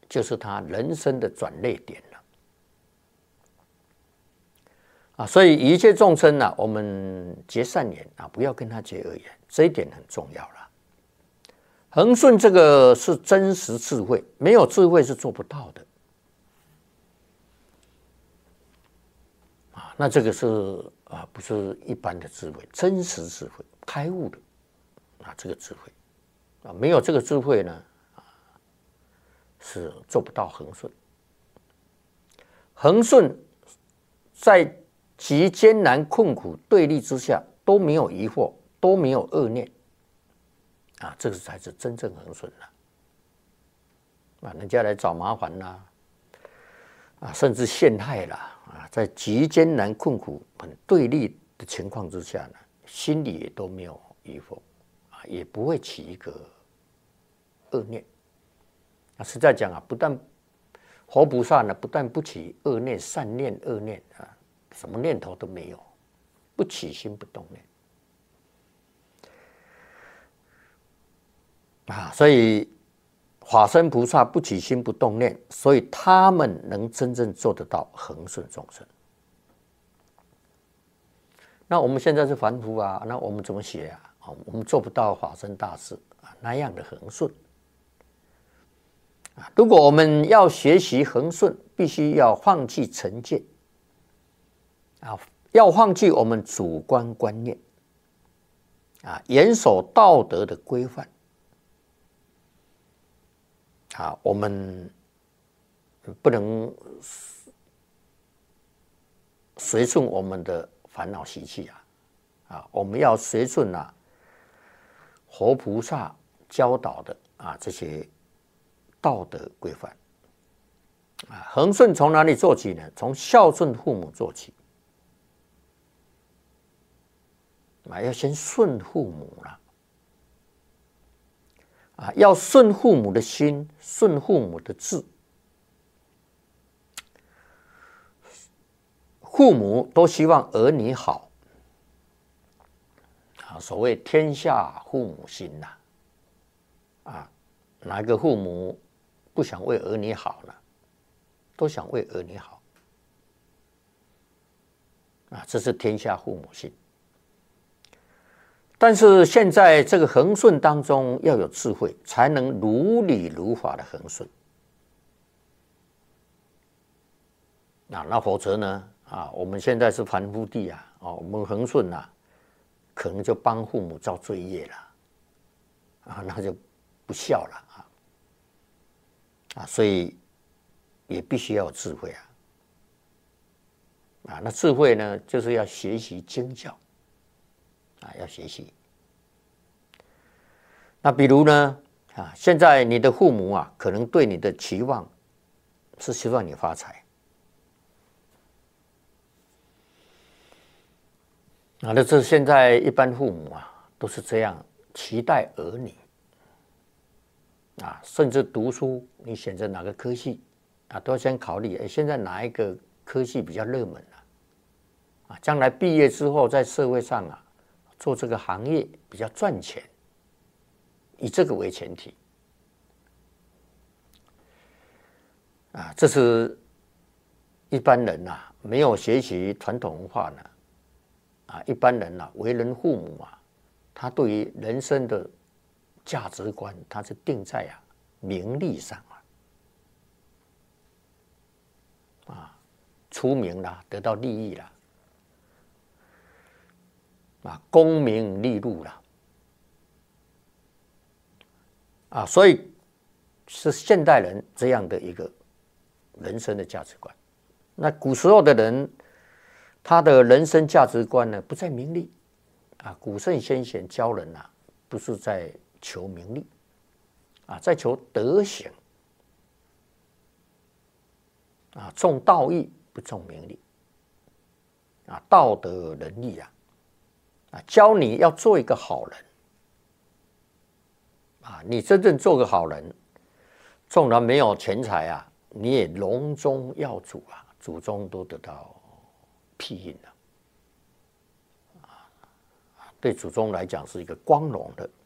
就是他人生的转捩点了。所以一切众生我们结善缘不要跟他结恶缘，这一点很重要了。恒顺这个是真实智慧，没有智慧是做不到的。那这个是不是一般的智慧，真实智慧，开悟的这个智慧没有这个智慧呢是做不到恒顺。恒顺在极艰难困苦对立之下都没有疑惑，都没有恶念这个才是真正恒顺了。人家来找麻烦啦甚至陷害啦在极艰难困苦很对立的情况之下呢，心里也都没有疑惑也不会起一个恶念。实在讲不但活菩萨呢，不但不起恶念、善念、恶念什么念头都没有，不起心不动念所以法身菩萨不起心不动念，所以他们能真正做得到恒顺众生。那我们现在是凡夫那我们怎么学我们做不到法身大士那样的恒顺。如果我们要学习恒顺，必须要放弃成见要放弃我们主观观念严守道德的规范我们不能随顺我们的烦恼习气我们要随顺活菩萨教导的这些道德规范恒顺从哪里做起呢？从孝顺父母做起要先顺父母了要顺父母的心，顺父母的志。父母都希望儿女好所谓天下父母心哪个父母不想为儿女好呢？都想为儿女好这是天下父母心。但是现在这个恒顺当中要有智慧，才能如理如法的恒顺那否则呢我们现在是凡夫地我们恒顺可能就帮父母造罪业了那就不孝了所以也必须要有智慧那智慧呢，就是要学习经教要学习。那比如呢现在你的父母可能对你的期望是希望你发财那这现在一般父母都是这样期待儿女甚至读书，你选择哪个科系都要先考虑现在哪一个科系比较热门将来毕业之后在社会上做这个行业比较赚钱，以这个为前提这是一般人没有学习传统文化呢一般人为人父母他对于人生的价值观，他是定在名利上出名了，得到利益了功名利禄了所以是现代人这样的一个人生的价值观。那古时候的人，他的人生价值观呢，不在名利古圣先贤教人不是在求名利在求德行重道义不重名利道德仁义教你要做一个好人你真正做个好人，纵然没有钱财你也隆中耀祖祖宗都得到庇荫了对祖宗来讲是一个光荣的